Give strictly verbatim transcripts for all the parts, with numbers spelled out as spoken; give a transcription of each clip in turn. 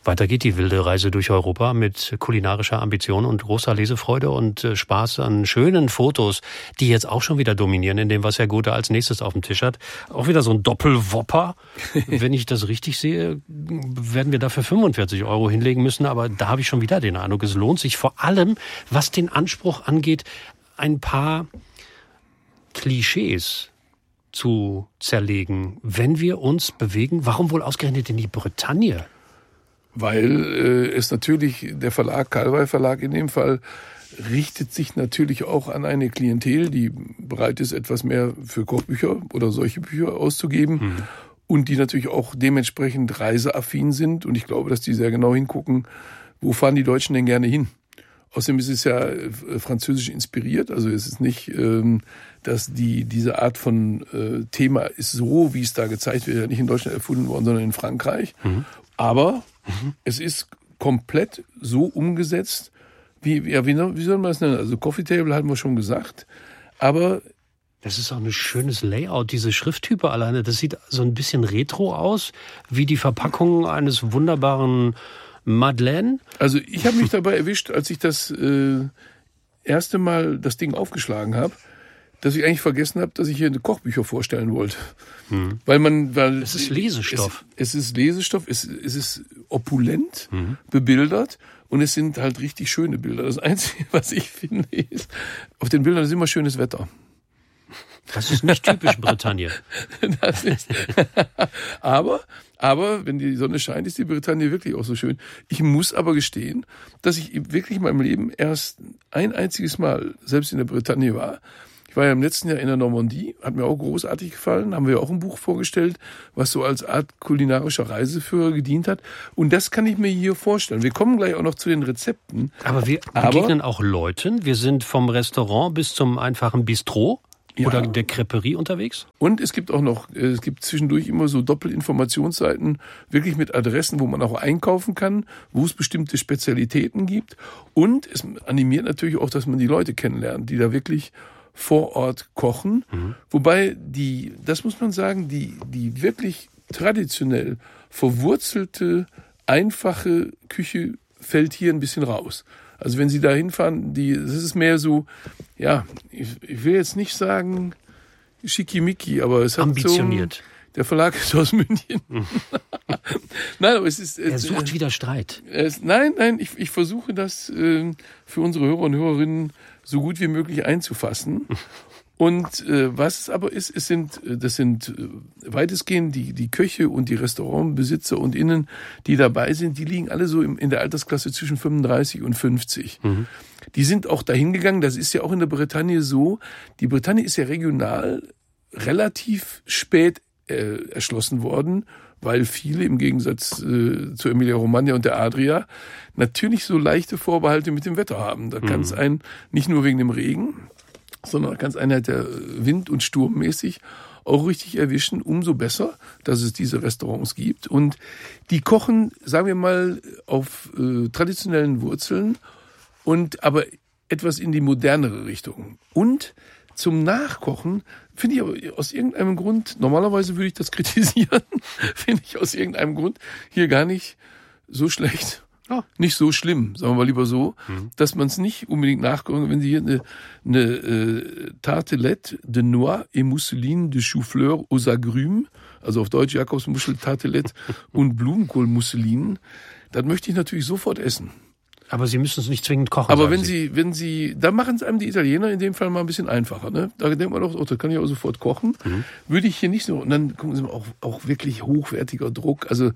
Weiter geht die wilde Reise durch Europa mit kulinarischer Ambition und großer Lesefreude und äh, Spaß an schönen Fotos, die jetzt auch schon wieder dominieren in dem, was Herr Gothe als nächstes auf dem Tisch hat. Auch wieder so ein Doppelwopper. Wenn ich das richtig sehe, werden wir dafür fünfundvierzig Euro hinlegen müssen. Aber da habe ich schon wieder den Eindruck, es lohnt sich vor allem, was den Anspruch angeht, ein paar Klischees zu zerlegen, wenn wir uns bewegen. Warum wohl ausgerechnet in die Bretagne? Weil äh, es natürlich, der Verlag, Kalwey Verlag in dem Fall, richtet sich natürlich auch an eine Klientel, die bereit ist, etwas mehr für Kochbücher oder solche Bücher auszugeben. Mhm. Und die natürlich auch dementsprechend reiseaffin sind. Und ich glaube, dass die sehr genau hingucken, wo fahren die Deutschen denn gerne hin? Außerdem ist es ja äh, französisch inspiriert. Also es ist nicht, ähm, dass die diese Art von äh, Thema ist so, wie es da gezeigt wird, ja nicht in Deutschland erfunden worden, sondern in Frankreich. Mhm. Aber mhm. es ist komplett so umgesetzt, wie, ja, wie, wie soll man das nennen? Also Coffee Table hatten wir schon gesagt. Aber das ist auch ein schönes Layout, diese Schrifttype alleine. Das sieht so ein bisschen retro aus, wie die Verpackung eines wunderbaren Madeleine. Also ich habe mich dabei erwischt, als ich das äh, erste Mal das Ding aufgeschlagen habe, dass ich eigentlich vergessen habe, dass ich hier eine Kochbücher vorstellen wollte. Hm. Weil man, weil es ist Lesestoff. Es, es ist Lesestoff, es, es ist opulent hm. bebildert und es sind halt richtig schöne Bilder. Das Einzige, was ich finde, ist, auf den Bildern ist immer schönes Wetter. Das ist nicht typisch Bretagne. Das ist, aber, aber, wenn die Sonne scheint, ist die Bretagne wirklich auch so schön. Ich muss aber gestehen, dass ich wirklich in meinem Leben erst ein einziges Mal selbst in der Bretagne war. Ich war ja im letzten Jahr in der Normandie, hat mir auch großartig gefallen, haben wir auch ein Buch vorgestellt, was so als Art kulinarischer Reiseführer gedient hat. Und das kann ich mir hier vorstellen. Wir kommen gleich auch noch zu den Rezepten. Aber wir begegnen aber auch Leuten. Wir sind vom Restaurant bis zum einfachen Bistro. Ja. Oder der Creperie unterwegs? Und es gibt auch noch, es gibt zwischendurch immer so Doppelinformationsseiten, wirklich mit Adressen, wo man auch einkaufen kann, wo es bestimmte Spezialitäten gibt. Und es animiert natürlich auch, dass man die Leute kennenlernt, die da wirklich vor Ort kochen. Mhm. Wobei die, das muss man sagen, die, die wirklich traditionell verwurzelte, einfache Küche fällt hier ein bisschen raus. Also wenn Sie da hinfahren, die, das ist mehr so, ja, ich, ich will jetzt nicht sagen schickimicki, aber es hat ambitioniert. So, der Verlag ist aus München. Nein, aber es ist... Er sucht äh, wieder Streit. Es, nein, nein, ich, ich versuche das äh, für unsere Hörer und Hörerinnen so gut wie möglich einzufassen. Und äh, was es aber ist, es sind, das sind äh, weitestgehend die, die Köche und die Restaurantbesitzer und Innen, die dabei sind, die liegen alle so im, in der Altersklasse zwischen fünfunddreißig und fünfzig. Mhm. Die sind auch dahin gegangen, das ist ja auch in der Bretagne so, die Bretagne ist ja regional relativ spät äh, erschlossen worden, weil viele im Gegensatz äh, zu Emilia-Romagna und der Adria natürlich so leichte Vorbehalte mit dem Wetter haben. Da mhm. kann es einen nicht nur wegen dem Regen, sondern ganz einheit der Wind- und Sturmmäßig auch richtig erwischen, umso besser, dass es diese Restaurants gibt. Und die kochen, sagen wir mal, auf äh, traditionellen Wurzeln und aber etwas in die modernere Richtung. Und zum Nachkochen finde ich aber aus irgendeinem Grund, normalerweise würde ich das kritisieren, finde ich aus irgendeinem Grund hier gar nicht so schlecht. Oh. Nicht so schlimm, sagen wir mal lieber so, mhm. dass man es nicht unbedingt nachgucken, wenn Sie hier eine, eine äh, Tartelette de Noix et Mousseline de Chou-Fleur aux Agrumes, also auf Deutsch Jakobsmuschel, Tartelette und Blumenkohlmusselinen, dann möchte ich natürlich sofort essen. Aber Sie müssen es nicht zwingend kochen. Aber wenn Sie, wenn Sie, da machen es einem die Italiener in dem Fall mal ein bisschen einfacher, ne? Da denkt man doch, oh, da kann ich auch sofort kochen. Mhm. Würde ich hier nicht so, und dann gucken Sie mal, auch, auch wirklich hochwertiger Druck, also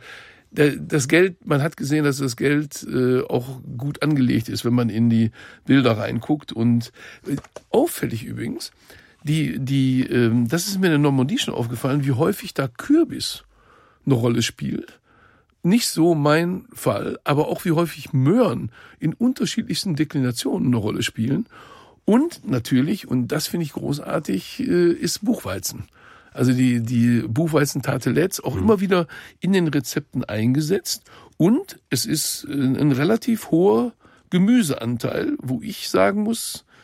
das Geld, man hat gesehen, dass das Geld äh, auch gut angelegt ist, wenn man in die Bilder reinguckt. Und äh, auffällig übrigens, die, die, ähm, das ist mir in der Normandie schon aufgefallen, wie häufig da Kürbis eine Rolle spielt. Nicht so mein Fall, aber auch wie häufig Möhren in unterschiedlichsten Deklinationen eine Rolle spielen. Und natürlich, und das finde ich großartig, äh, ist Buchweizen. Also die, die Buchweizen-Tartelettes auch mhm. immer wieder in den Rezepten eingesetzt. Und es ist ein relativ hoher Gemüseanteil, wo ich sagen muss,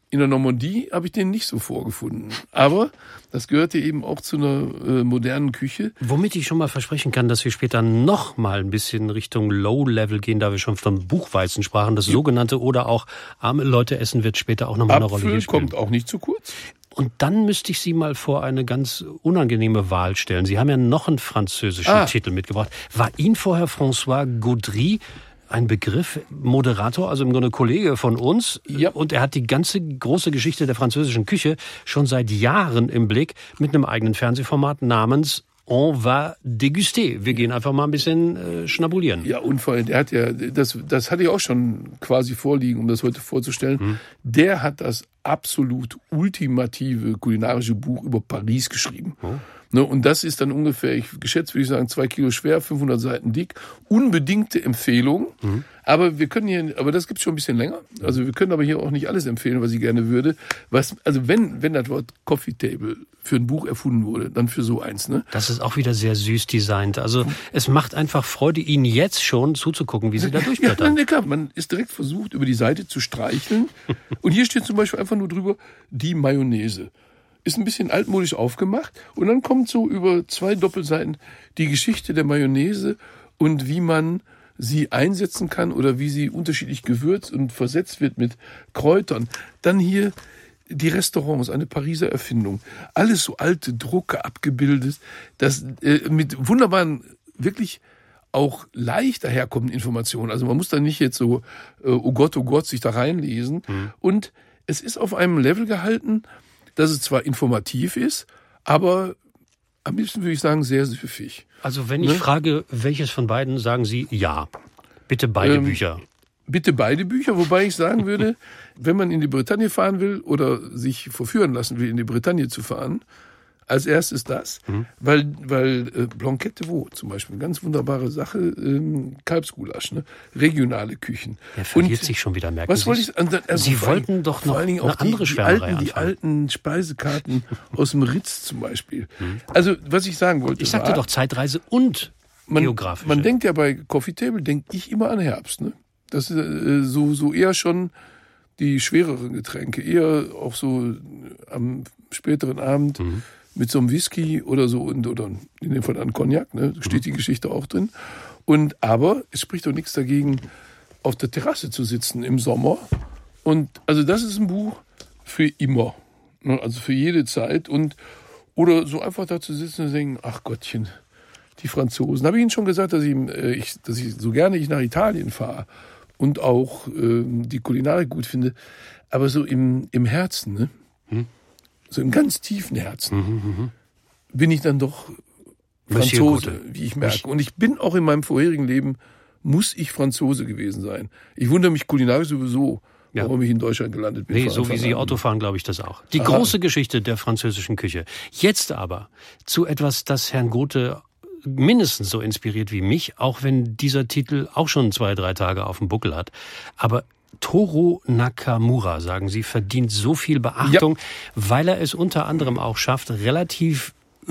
In der Normandie habe ich den nicht so vorgefunden. Aber das gehörte eben auch zu einer äh, modernen Küche. Womit ich schon mal versprechen kann, dass wir später noch mal ein bisschen Richtung Low-Level gehen, da wir schon von Buchweizen sprachen. Das ja. sogenannte oder auch arme Leute essen wird später auch noch mal eine Rolle hier spielen. Kommt auch nicht zu kurz. Und dann müsste ich Sie mal vor eine ganz unangenehme Wahl stellen. Sie haben ja noch einen französischen ah. Titel mitgebracht. War Ihnen vorher François Gaudry ein Begriff, Moderator, also im Grunde Kollege von uns. Ja. Und er hat die ganze große Geschichte der französischen Küche schon seit Jahren im Blick mit einem eigenen Fernsehformat namens On va déguster. Wir gehen einfach mal ein bisschen äh, schnabulieren. Ja, und vor allem, der hat ja, das, das hatte ich auch schon quasi vorliegen, um das heute vorzustellen. Hm. Der hat das absolut ultimative kulinarische Buch über Paris geschrieben. Oh. Ne, und das ist dann ungefähr, ich geschätzt würde ich sagen, zwei Kilo schwer, fünfhundert Seiten dick. Unbedingte Empfehlung. Mhm. Aber wir können hier, aber das gibt's schon ein bisschen länger. Also wir können aber hier auch nicht alles empfehlen, was ich gerne würde. Was, also wenn, wenn das Wort Coffee Table für ein Buch erfunden wurde, dann für so eins, ne? Das ist auch wieder sehr süß designt. Also es macht einfach Freude, Ihnen jetzt schon zuzugucken, wie Sie da durchblättern. Ja, klar, man ist direkt versucht, über die Seite zu streicheln. Und hier steht zum Beispiel einfach nur drüber, die Mayonnaise. Ist ein bisschen altmodisch aufgemacht und dann kommt so über zwei Doppelseiten die Geschichte der Mayonnaise und wie man sie einsetzen kann oder wie sie unterschiedlich gewürzt und versetzt wird mit Kräutern. Dann hier die Restaurants, eine Pariser Erfindung. Alles so alte Drucke abgebildet, das äh, mit wunderbaren, wirklich auch leicht daherkommenden Informationen. Also man muss da nicht jetzt so, äh, oh Gott, oh Gott, sich da reinlesen. Mhm. Und es ist auf einem Level gehalten, dass es zwar informativ ist, aber am liebsten würde ich sagen, sehr süffig. Also wenn ich ne? frage, welches von beiden, sagen Sie ja. Bitte beide ähm, Bücher. Bitte beide Bücher, wobei ich sagen würde, wenn man in die Bretagne fahren will oder sich verführen lassen will, in die Bretagne zu fahren, als erstes das, mhm. weil, weil äh, Blanquette de Veau zum Beispiel, eine ganz wunderbare Sache, ähm, Kalbsgulasch, ne? Regionale Küchen. Er verliert und, sich schon wieder, merken was wollte ich, also, also Sie wollten allem, doch noch eine andere die, Schwärmerei die alten, die alten Speisekarten aus dem Ritz zum Beispiel. Mhm. Also, was ich sagen wollte, ich sagte war, doch Zeitreise und man, geografisch. Man denkt ja bei Coffee Table, denke ich immer an Herbst, ne? Das ist äh, so, so eher schon die schwereren Getränke, eher auch so am späteren Abend, mhm. mit so einem Whisky oder so, und, oder in dem Fall an Cognac, ne, da steht die Geschichte auch drin. Und, aber es spricht doch nichts dagegen, auf der Terrasse zu sitzen im Sommer. Und also das ist ein Buch für immer, ne, also für jede Zeit. Und, oder so einfach da zu sitzen und denken, ach Gottchen, die Franzosen. Habe ich Ihnen schon gesagt, dass ich, äh, ich, dass ich so gerne ich nach Italien fahre und auch äh, die Kulinarik gut finde, aber so im, im Herzen, ne? Hm? So im ganz tiefen Herzen, mhm, bin ich dann doch Franzose, wie ich merke. Und ich bin auch in meinem vorherigen Leben, muss ich Franzose gewesen sein. Ich wundere mich kulinarisch sowieso, ja. warum ich in Deutschland gelandet bin. Nee, so wie Sie Auto fahren, glaube ich das auch. Die Aha. große Geschichte der französischen Küche. Jetzt aber zu etwas, das Herrn Gothe mindestens so inspiriert wie mich, auch wenn dieser Titel auch schon zwei, drei Tage auf dem Buckel hat. Aber Toru Nakamura, sagen Sie, verdient so viel Beachtung, ja. weil er es unter anderem auch schafft, relativ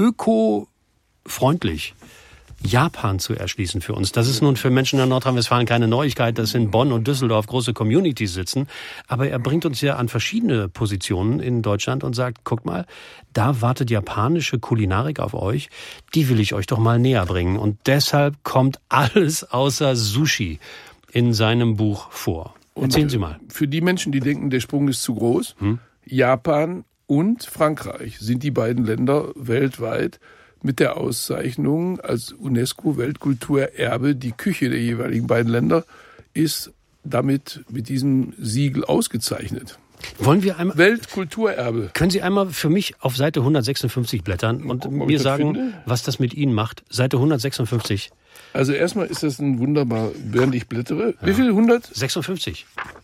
öko-freundlich Japan zu erschließen für uns. Das ist nun für Menschen in Nordrhein-Westfalen keine Neuigkeit, dass in Bonn und Düsseldorf große Communities sitzen. Aber er bringt uns ja an verschiedene Positionen in Deutschland und sagt, guck mal, da wartet japanische Kulinarik auf euch. Die will ich euch doch mal näher bringen. Und deshalb kommt alles außer Sushi in seinem Buch vor. Erzählen Sie mal. Für die Menschen, die denken, der Sprung ist zu groß, hm? Japan und Frankreich sind die beiden Länder weltweit mit der Auszeichnung als UNESCO-Weltkulturerbe. Die Küche der jeweiligen beiden Länder ist damit mit diesem Siegel ausgezeichnet. Wollen wir einmal Weltkulturerbe. Können Sie einmal für mich auf Seite hundertsechsundfünfzig blättern und gucken, mir sagen, finde. was das mit Ihnen macht? Seite hundertsechsundfünfzig. Also erstmal ist das ein wunderbar, während ich blättere. Ja. Wie viel? hundert? sechsundfünfzig.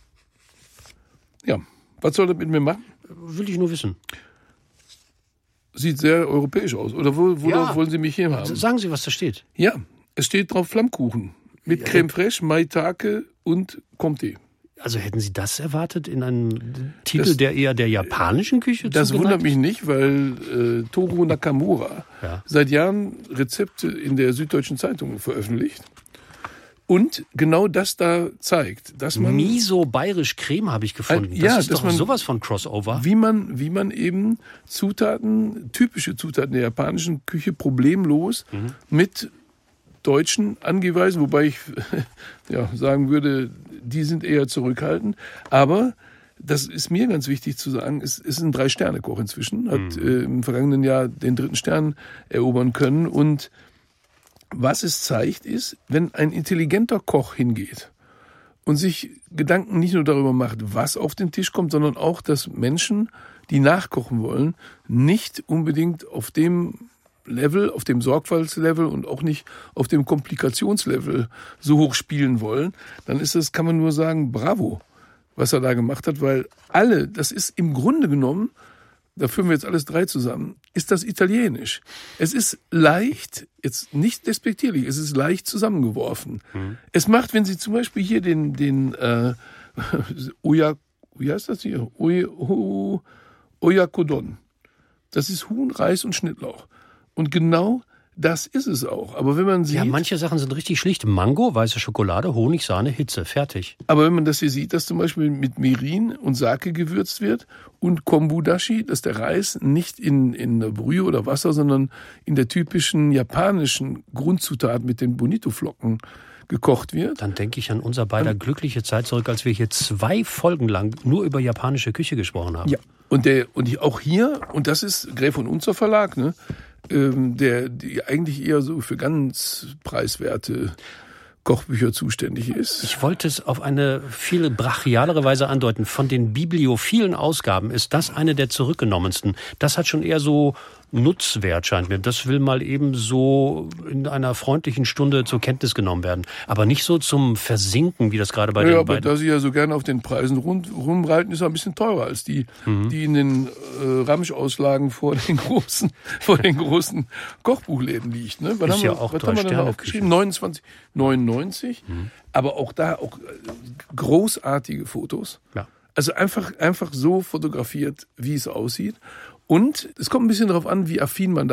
Ja. Was soll das mit mir machen? Will ich nur wissen. Sieht sehr europäisch aus. Oder wo, wo ja. wollen Sie mich hier haben? Sagen Sie, was da steht. Ja, es steht drauf Flammkuchen. Mit ja. Creme fraiche, Maitake und Comté. Also hätten Sie das erwartet in einem Titel, das, der eher der japanischen Küche Das zugeneigt? Wundert mich nicht, weil äh, Toru Nakamura ja. seit Jahren Rezepte in der Süddeutschen Zeitung veröffentlicht. und genau das da zeigt, dass man Miso bayerisch Creme habe ich gefunden. Das ja, ist dass doch man, sowas von Crossover. Wie man, wie man eben Zutaten, typische Zutaten der japanischen Küche problemlos mhm. mit deutschen Angehweisen, wobei ich ja, sagen würde, die sind eher zurückhaltend. Aber das ist mir ganz wichtig zu sagen, es ist ein Drei-Sterne-Koch inzwischen, hat mhm. äh, im vergangenen Jahr den dritten Stern erobern können. Und was es zeigt, ist, wenn ein intelligenter Koch hingeht und sich Gedanken nicht nur darüber macht, was auf den Tisch kommt, sondern auch, dass Menschen, die nachkochen wollen, nicht unbedingt auf dem Level, auf dem Sorgfaltslevel und auch nicht auf dem Komplikationslevel so hoch spielen wollen, dann ist das, kann man nur sagen, bravo, was er da gemacht hat, weil alle, das ist im Grunde genommen, da führen wir jetzt alles drei zusammen, ist das Italienisch. Es ist leicht, jetzt nicht despektierlich, es ist leicht zusammengeworfen. Mhm. Es macht, wenn Sie zum Beispiel hier den, den, äh, Oya, wie heißt das hier? Oy, o, Oyakodon. Das ist Huhn, Reis und Schnittlauch. Und genau das ist es auch. Aber wenn man sieht, ja, manche Sachen sind richtig schlicht. Mango, weiße Schokolade, Honig, Sahne, Hitze. Fertig. Aber wenn man das hier sieht, dass zum Beispiel mit Mirin und Sake gewürzt wird und Kombudashi, dass der Reis nicht in, in Brühe oder Wasser, sondern in der typischen japanischen Grundzutat mit den Bonito-Flocken gekocht wird. Dann denke ich an unser beider glückliche Zeit zurück, als wir hier zwei Folgen lang nur über japanische Küche gesprochen haben. Ja, und, der, und auch hier, und das ist Gräf und Unzer Verlag, ne? Der die eigentlich eher so für ganz preiswerte Kochbücher zuständig ist. Ich wollte es auf eine viel brachialere Weise andeuten. Von den bibliophilen Ausgaben ist das eine der zurückgenommensten. Das hat schon eher so Nutzwert, scheint mir. Das will mal eben so in einer freundlichen Stunde zur Kenntnis genommen werden. Aber nicht so zum Versinken, wie das gerade bei ja, den aber beiden... da Sie ja so gerne auf den Preisen rund, rumreiten, ist er ein bisschen teurer als die, mhm. die in den äh, Ramsch-Auslagen vor den großen, vor den großen Kochbuchläden liegt. Ne? Was ist haben ja wir, auch was haben wir denn da aufgeschrieben? neunundzwanzig neunundneunzig. Mhm. Aber auch da auch großartige Fotos. Ja. Also einfach, einfach so fotografiert, wie es aussieht. Und es kommt ein bisschen darauf an, wie affin man da